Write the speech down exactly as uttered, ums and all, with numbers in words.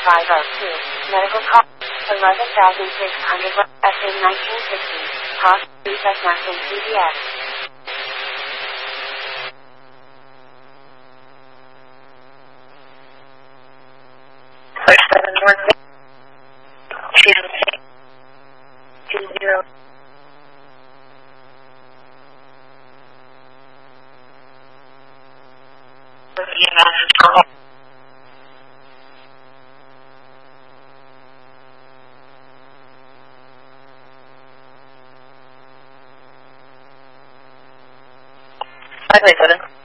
five oh two. Medical cost eleven thousand six hundred. S in nineteen sixty. Cost Recess National C B S. seven North two zero. five eight seven.